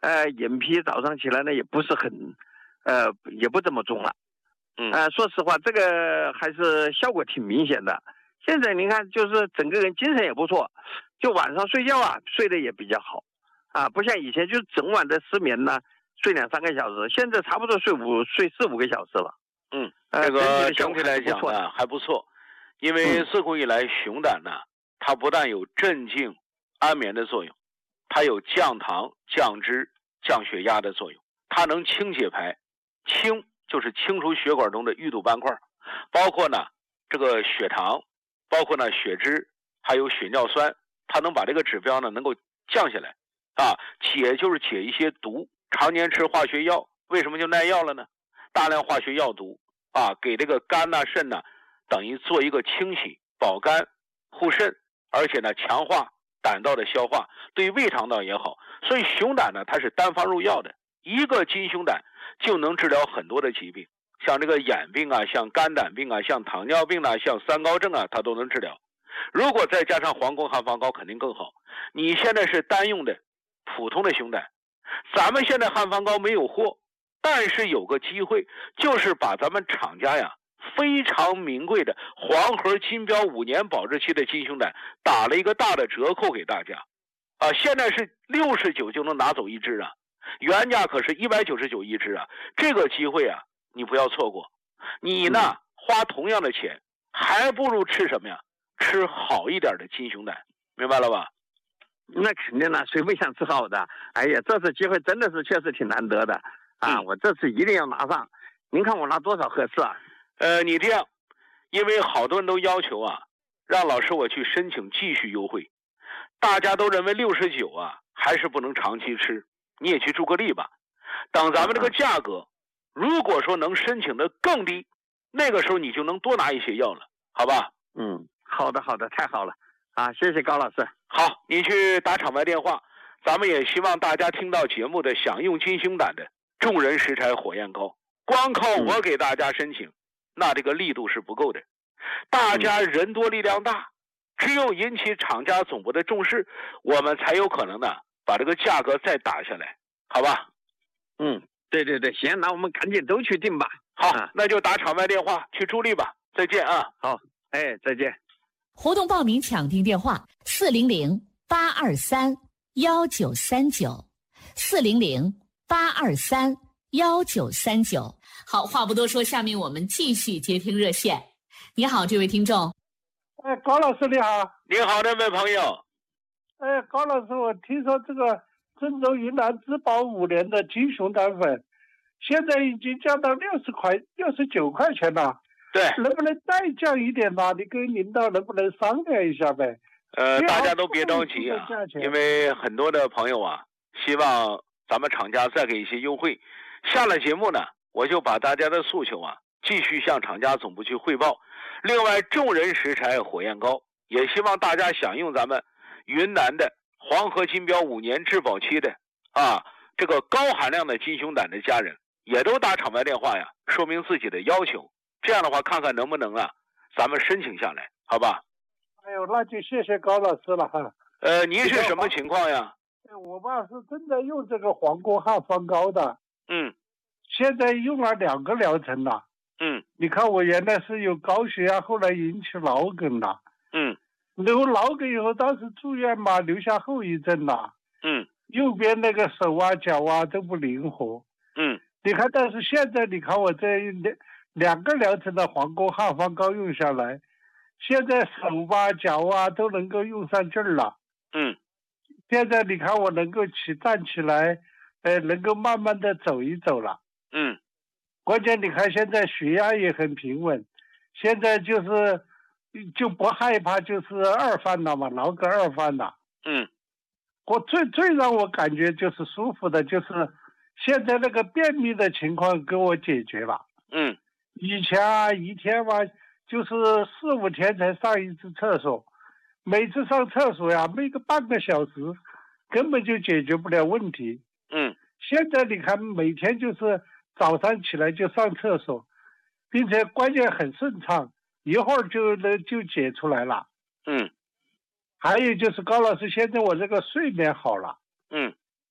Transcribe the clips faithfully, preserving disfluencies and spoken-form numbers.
呃，眼皮早上起来呢也不是很，呃，也不这么重了。 嗯， 呃，说实话，这个还是效果挺明显的。现在您看，就是整个人精神也不错，就晚上睡觉啊，睡得也比较好，啊，不像以前就是整晚的失眠呢，睡两三个小时，现在差不多睡五睡四五个小时了。 嗯， 呃、 这个整体来讲呢还不错，因为自古以来熊胆呢，它不但有镇静、安眠的作用，它有降糖、降脂、降血压的作用，它能清血排，清就是清除血管中的淤堵斑块，包括呢这个血糖，包括呢血脂，还有血尿酸，它能把这个指标呢能够降下来啊。解就是解一些毒，常年吃化学药，为什么就耐药了呢？大量化学药毒啊，给这个肝呐、肾呐，等于做一个清洗、保肝、护肾，而且呢强化胆道的消化，对胃肠道也好。所以熊胆呢，它是单方入药的，一个金熊胆就能治疗很多的疾病，像这个眼病啊，像肝胆病啊，像糖尿病啊，像三高症啊，它都能治疗。如果再加上黄宫汉方膏，肯定更好。你现在是单用的普通的熊胆，咱们现在汉方膏没有货，但是有个机会，就是把咱们厂家呀非常名贵的黄河金标五年保质期的金熊胆打了一个大的折扣给大家啊，现在是六十九就能拿走一支啊，原价可是一百九十九一支啊，这个机会啊你不要错过。你呢、嗯、花同样的钱，还不如吃什么呀？吃好一点的金熊胆，明白了吧？ 那肯定了，谁不想吃好的？哎呀，这次机会真的是确实挺难得的啊！ 嗯、 我这次一定要拿上。您看我拿多少合适啊？ 呃，你这样，因为好多人都要求啊，让老师我去申请继续优惠，大家都认为六十九啊还是不能长期吃，你也去助个力吧。等咱们这个价格，如果说能申请的更低，那个时候你就能多拿一些药了，好吧？ 嗯，好的好的，太好了啊！谢谢高老师。 好，你去打场外电话。咱们也希望大家听到节目的想用金熊胆的众人拾柴火焰高，光靠我给大家申请、嗯、那这个力度是不够的。大家人多力量大、嗯、只有引起厂家总部的重视，我们才有可能呢把这个价格再打下来，好吧？ 嗯，对对对，行，那我们赶紧都去定吧。 好、啊、那就打场外电话去助力吧。再见啊。 好，哎，再见。 活动报名抢订电话四零零八二三幺九三九，四零零八二三幺九三九。好，话不多说，下面我们继续接听热线。你好，这位听众。 哎，高老师你好。 你好，这位朋友。 哎，高老师，我听说这个郑州云南质保五年的金熊胆粉，现在已经降到六十块、六十九块钱了。 对， 能不能再降一点吧？你跟领导能不能商量一下呗？ 呃，大家都别着急啊，因为很多的朋友啊，希望咱们厂家再给一些优惠。下了节目呢，我就把大家的诉求啊，继续向厂家总部去汇报。另外，众人拾柴火焰高，也希望大家享用咱们云南的黄河金标五年质保期的啊，这个高含量的金熊胆的家人，也都打场外电话呀，说明自己的要求。这样的话，看看能不能啊，咱们申请下来，好吧？ 哎呦，那就谢谢高老师了哈。 呃，您是什么情况呀？ 我爸是正在用这个黄宫汉方膏的。 嗯。 现在用了两个疗程了。 嗯。 你看我原来是有高血压，后来引起脑梗了。 嗯。 有脑梗以后，当时住院嘛，留下后遗症了。 嗯。 右边那个手啊、脚啊都不灵活。 嗯。 你看，但是现在你看我这两两个疗程的黄宫汉方膏用下来，现在手吧、脚啊都能够用上劲儿了。 嗯。 现在你看我能够起站起来，呃，能够慢慢的走一走了。 嗯。 关键你看现在血压也很平稳，现在就是就不害怕就是二犯了嘛，脑梗二犯了。 嗯。 我最最让我感觉就是舒服的，就是现在那个便秘的情况给我解决了。 嗯。 以前啊，一天吧，就是四五天才上一次厕所，每次上厕所呀，没个半个小时，根本就解决不了问题。 嗯。 现在你看，每天就是早上起来就上厕所，并且关键很顺畅，一会儿就能就解出来了。 嗯。 还有就是高老师，现在我这个睡眠好了。 嗯。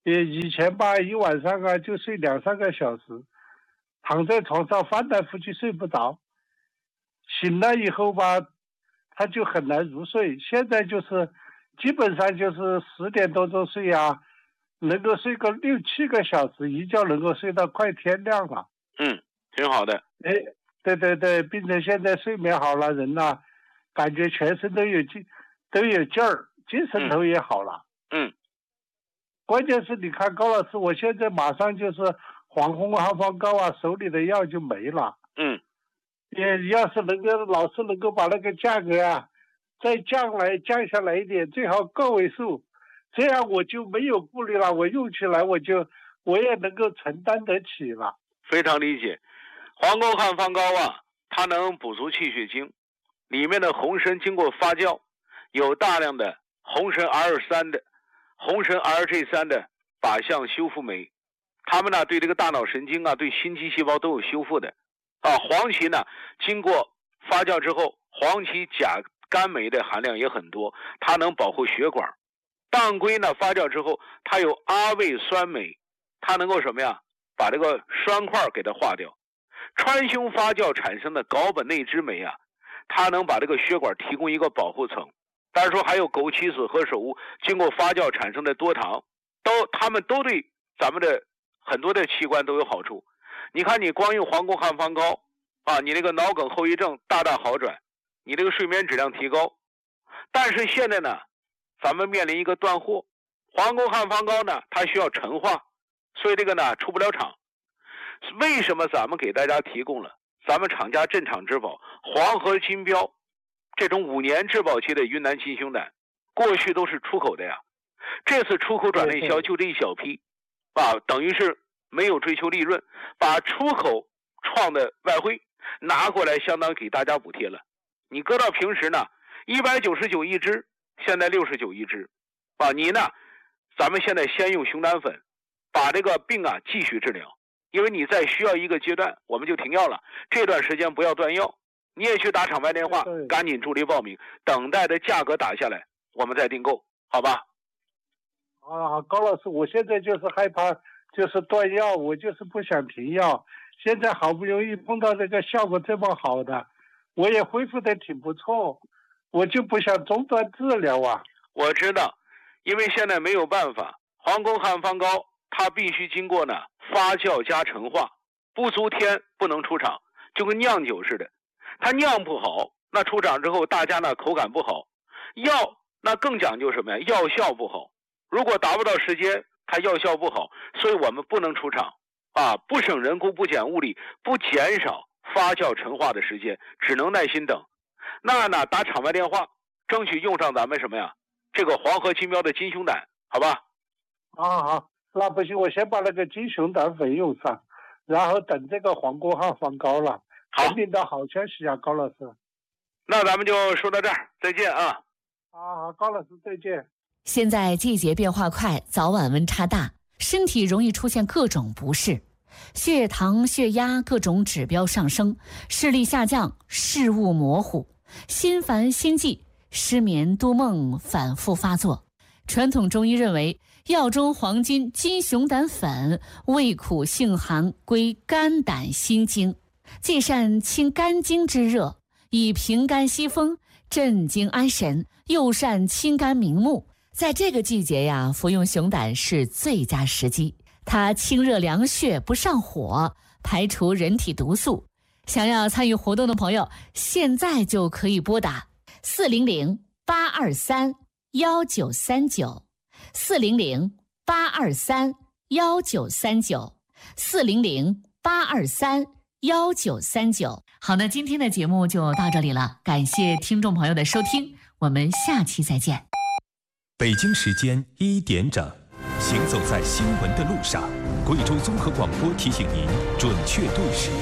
也以前吧，一晚上啊就睡两三个小时，躺在床上翻来覆去睡不着，醒了以后吧，他就很难入睡。现在就是基本上就是十点多钟睡啊，能够睡个六七个小时，一觉能够睡到快天亮了。 嗯，挺好的。 哎，对对对，并且现在睡眠好了，人呐、啊，感觉全身都有劲，都有劲儿，精神头也好了。 嗯。嗯， 关键是你看高老师，我现在马上就是黄红汉方膏啊，手里的药就没了。 嗯。 也要是能够老师能够把那个价格啊再降来降下来一点，最好个位数，这样我就没有顾虑了，我用起来我就我也能够承担得起了。 非常理解。黄沟汉方膏啊，它能补足气血精，里面的红参经过发酵，有大量的红参 R 三 的红参 R G 三 的靶向修复酶，它们呢对这个大脑神经啊，对心肌细胞都有修复的。啊，黄芪呢经过发酵之后，黄芪钾甘酶的含量也很多，它能保护血管。当归呢发酵之后，它有阿魏酸酶，它能够什么呀，把这个栓块给它化掉。川芎发酵产生的睾本内酯酶啊，它能把这个血管提供一个保护层。当然说还有枸杞子和首乌经过发酵产生的多糖，都它们都对咱们的很多的器官都有好处。你看你光用黄沟汉方膏啊，你那个脑梗后遗症大大好转，你这个睡眠质量提高。但是现在呢，咱们面临一个断货，黄沟汉方膏呢它需要陈化，所以这个呢出不了厂。为什么咱们给大家提供了咱们厂家镇厂之宝黄河金标这种五年质保期的云南金胸胆？过去都是出口的呀，这次出口转内销就这一小批啊，等于是没有追求利润，把出口创的外汇拿过来，相当给大家补贴了。你搁到平时呢一百九十九一支，现在六十九一支啊，你呢咱们现在先用熊胆粉把这个病啊继续治疗，因为你在需要一个阶段我们就停药了，这段时间不要断药，你也去打厂牌电话，赶紧助力报名，等待的价格打下来我们再订购，好吧？ 啊，高老师，我现在就是害怕就是断药，我就是不想停药，现在好不容易碰到这个效果这么好的，我也恢复的挺不错，我就不想中断治疗啊。 我知道，因为现在没有办法，黄沟汉方膏它必须经过呢发酵加陈化，不足天不能出厂，就跟酿酒似的，它酿不好，那出厂之后大家呢口感不好。药那更讲究什么呀？药效不好，如果达不到时间，它药效不好，所以我们不能出厂啊，不省人工，不减物力，不减少发酵陈化的时间，只能耐心等。那呢打厂外电话，争取用上咱们什么呀？这个黄河金标的金胸胆，好吧？ 啊好，那不行，我先把那个金熊胆粉用上，然后等这个黄沟汉方膏了。 好， 等到好消息啊，高老师。 那咱们就说到这儿，再见啊！ 好好，高老师再见。 现在季节变化快，早晚温差大，身体容易出现各种不适，血糖、血压各种指标上升，视力下降，视物模糊，心烦心悸，失眠多梦反复发作。传统中医认为，药中黄金金熊胆粉味苦性寒，归肝胆心经，既善清肝经之热，以平肝息风，镇惊安神，又善清肝明目。在这个季节呀，服用熊胆是最佳时机。它清热凉血，不上火，排除人体毒素。想要参与活动的朋友，现在就可以拨打四零零八二三幺九三九，四零零八二三幺九三九，四零零八二三幺九三九。好的，今天的节目就到这里了，感谢听众朋友的收听，我们下期再见。 北京时间一点整，行走在新闻的路上，贵州综合广播提醒您准确对时。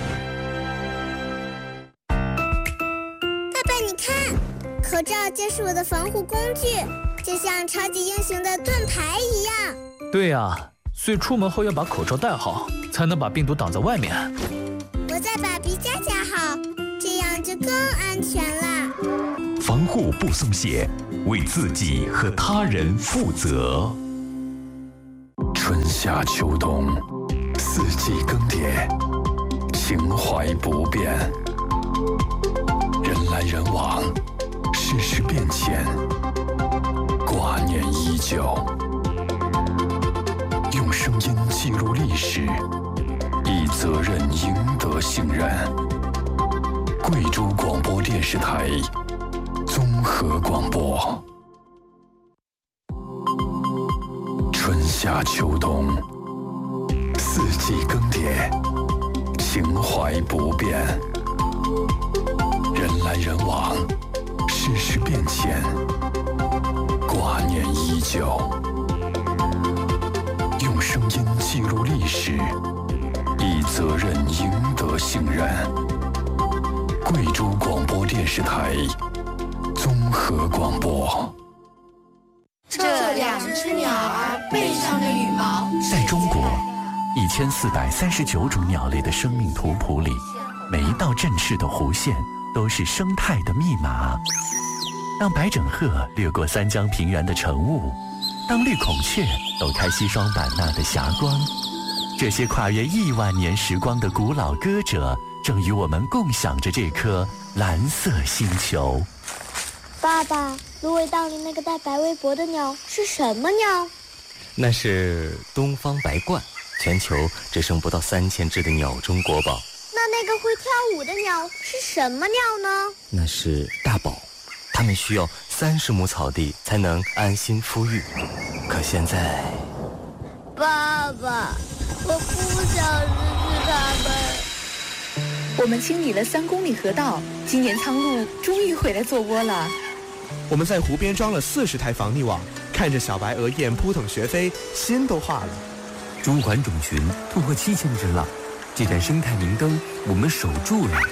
爸爸，你看，口罩就是我的防护工具，就像超级英雄的盾牌一样。 对呀，所以出门后要把口罩戴好，才能把病毒挡在外面。 我再把鼻夹夹好，这样就更安全了。 防护不松懈，为自己和他人负责。 夏秋冬，四季更迭，情怀不变。人来人往，世事变迁，挂念依旧。用声音记录历史，以责任赢得信任。贵州广播电视台综合广播。春夏秋冬，四季更迭，情怀不变。人来人往，世事变迁，挂念依旧。用声音记录历史，以责任赢得信任。贵州广播电视台综合广播。 这两只鸟儿背上的羽毛。 在中国一千四百三十九种鸟类的生命图谱里，每一道振翅的弧线都是生态的密码。当白枕鹤掠过三江平原的晨雾，当绿孔雀抖开西双版纳的霞光，这些跨越亿万年时光的古老歌者，正与我们共享着这颗蓝色星球。 爸爸，芦苇荡里那个带白围脖的鸟是什么鸟？ 那是东方白鹳，全球只剩不到三千只的鸟中国宝。 那那个会跳舞的鸟是什么鸟呢？ 那是大宝，它们需要三十亩草地才能安心孵育。可现在， 爸爸，我不想失去它们。 我们清理了三公里河道，今年苍鹭终于回来做窝了。 我们在湖边装了四十台防溺网，看着小白鹅雁扑腾学飞，心都化了。 中环种群突破七千只了，这盏生态明灯我们守住了。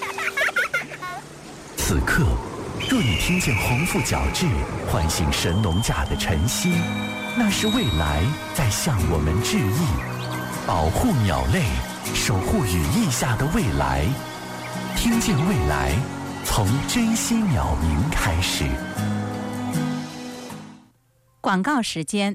此刻，若你听见鸿鹄角徵唤醒神农架的晨曦，那是未来在向我们致意。保护鸟类，守护羽翼下的未来。听见未来，从珍惜鸟鸣开始。 广告时间。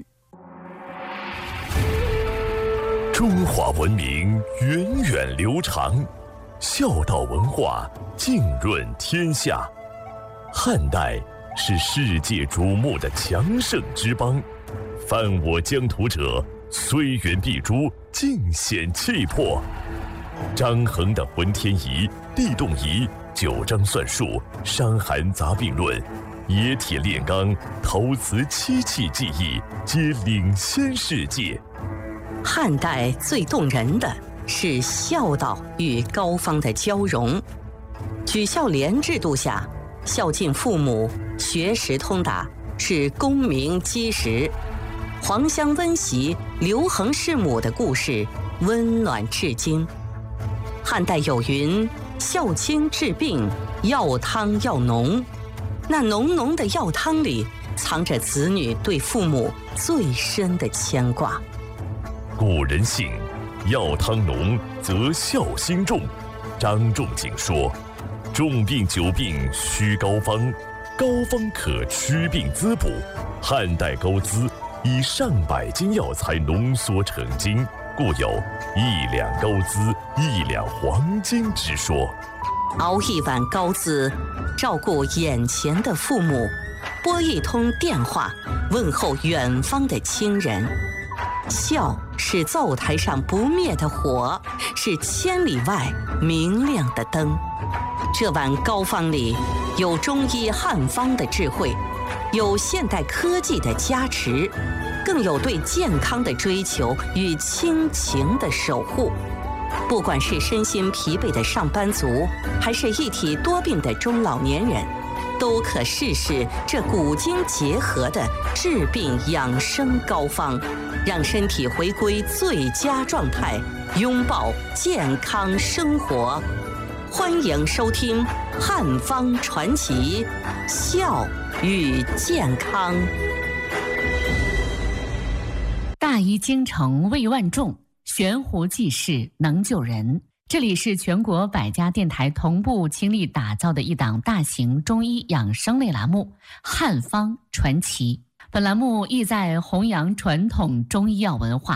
中华文明源远流长，孝道文化浸润天下。汉代是世界瞩目的强盛之邦，犯我疆土者，虽远必诛，尽显气魄。张衡的浑天仪、地动仪、九章算术、伤寒杂病论、冶铁炼钢、陶瓷漆器技艺，皆领先世界。 汉代最动人的是孝道与高方的交融。举孝廉制度下，孝敬父母、学识通达是功名基石。黄香温席、刘恒弑母的故事温暖至今。汉代有云：孝亲治病，药汤要浓。那浓浓的药汤里，藏着子女对父母最深的牵挂。 古人信，药汤浓则孝心重。张仲景说：重病久病须膏方，膏方可祛病滋补。汉代高滋以上百斤药材浓缩成精，故有一两高滋，一两黄金之说。 熬一碗高滋，照顾眼前的父母，拨一通电话，问候远方的亲人。孝是灶台上不灭的火，是千里外明亮的灯。这碗膏方里有中医汉方的智慧，有现代科技的加持，更有对健康的追求与亲情的守护。不管是身心疲惫的上班族，还是一体多病的中老年人，都可试试这古今结合的治病养生膏方，让身体回归最佳状态，拥抱健康生活。欢迎收听《汉方传奇》，孝与健康。 大医精诚，为万众。悬壶济世，能救人。这里是全国百家电台同步倾力打造的一档大型中医养生类栏目《汉方传奇》。本栏目意在弘扬传统中医药文化，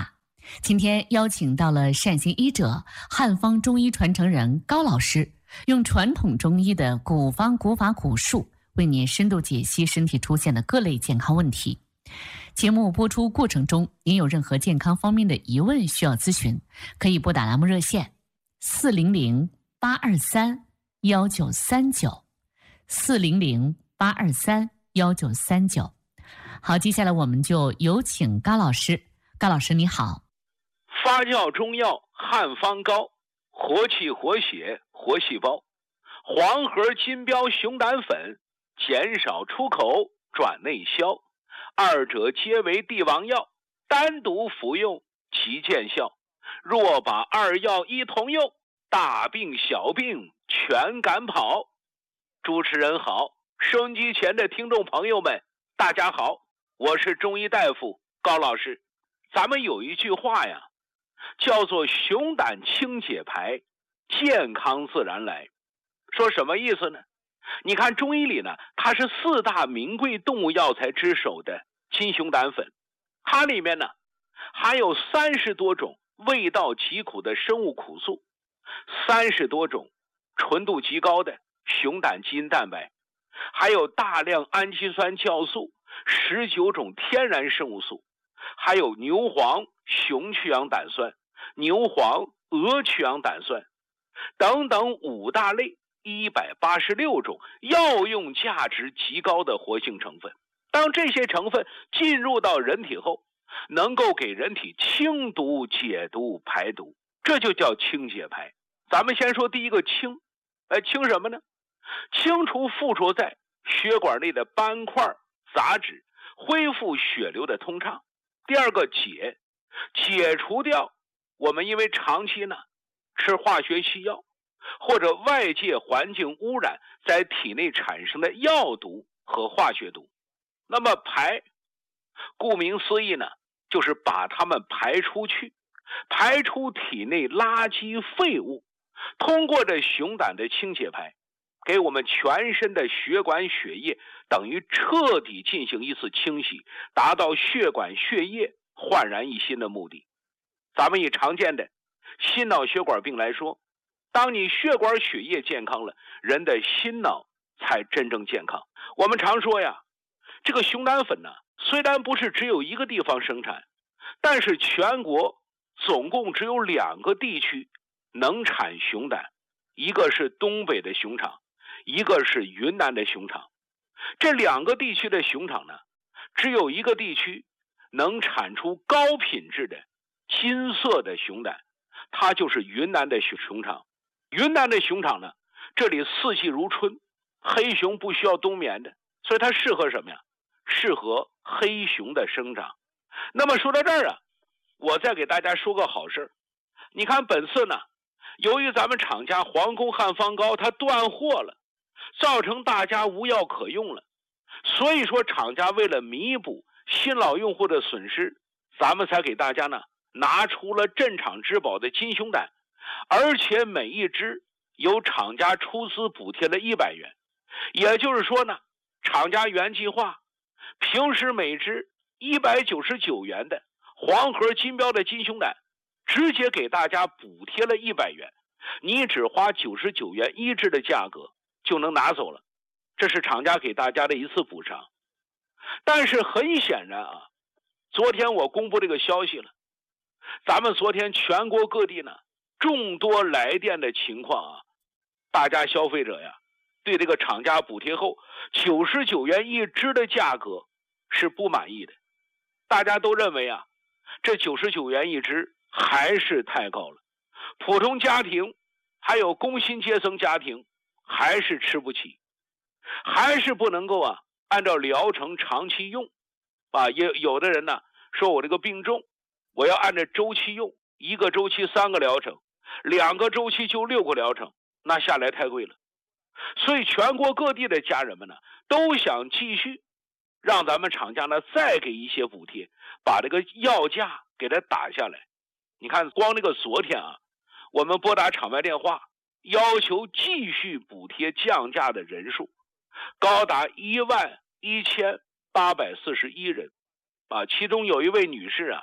今天邀请到了善行医者、汉方中医传承人高老师，用传统中医的古方、古法、古术，为您深度解析身体出现的各类健康问题。节目播出过程中，您有任何健康方面的疑问需要咨询，可以拨打栏目热线四零零八二三幺九三九四零零八二三幺九三九。好，接下来我们就有请高老师。高老师你好。 发酵中药汉方膏，活气活血活细胞，黄河金标熊胆粉，减少出口转内消，二者皆为帝王药，单独服用其见效。若把二药一同用，大病小病全赶跑。主持人好，收音机前的听众朋友们大家好，我是中医大夫高老师。咱们有一句话呀，叫做熊胆清解排，健康自然来。说什么意思呢？你看中医里呢，它是四大名贵动物药材之首的金熊胆粉，它里面呢含有三十多种味道极苦的生物苦素，三十多种纯度极高的熊胆基因蛋白，还有大量氨基酸酵素，十九种天然生物素，还有牛黄、熊去氧胆酸、牛黄、鹅去氧胆酸等等五大类一百八十六种药用价值极高的活性成分。当这些成分进入到人体后，能够给人体清毒、解毒、排毒，这就叫清解排。咱们先说第一个清，哎，清什么呢？清除附着在血管内的斑块、杂质，恢复血流的通畅。第二个解，解除掉我们因为长期呢吃化学西药或者外界环境污染在体内产生的药毒和化学毒。那么排，顾名思义呢，就是把它们排出去，排出体内垃圾废物，通过这熊胆的清解排，给我们全身的血管血液等于彻底进行一次清洗，达到血管血液焕然一新的目的。咱们以常见的心脑血管病来说，当你血管血液健康了，人的心脑才真正健康。我们常说呀，这个熊胆粉呢，虽然不是只有一个地方生产，但是全国总共只有两个地区能产熊胆，一个是东北的熊场，一个是云南的熊场。这两个地区的熊场呢，只有一个地区能产出高品质的金色的熊胆，它就是云南的熊场。云南的熊场呢，这里四季如春，黑熊不需要冬眠的，所以它适合什么呀？适合黑熊的生长。那么说到这儿啊，我再给大家说个好事。你看本次呢，由于咱们厂家皇宫汉方膏它断货了，造成大家无药可用了，所以说厂家为了弥补新老用户的损失，咱们才给大家呢拿出了镇厂之宝的金熊胆，而且每一只由厂家出资补贴了一百元。也就是说呢，厂家原计划平时每只一百九十九元的黄河金标的金熊胆，直接给大家补贴了一百元，你只花九十九元一只的价格就能拿走了，这是厂家给大家的一次补偿。但是很显然啊，昨天我公布这个消息了，咱们昨天全国各地呢众多来电的情况啊，大家消费者呀对这个厂家补贴后九十九元一只的价格是不满意的。大家都认为啊，这九十九元一只还是太高了，普通家庭还有工薪阶层家庭还是吃不起，还是不能够啊按照疗程长期用啊。也有的人呢说，我这个病重，我要按照周期用，一个周期三个疗程，两个周期就六个疗程，那下来太贵了。所以全国各地的家人们呢都想继续让咱们厂家呢再给一些补贴，把这个药价给它打下来。你看光这个昨天啊，我们拨打厂外电话要求继续补贴降价的人数高达一万一千八百四十一人啊，其中有一位女士啊，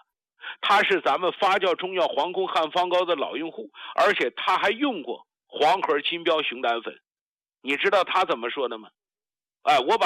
他是咱们发酵中药黄宫汉方膏的老用户，而且他还用过黄河金标熊胆粉。你知道他怎么说的吗？哎，我把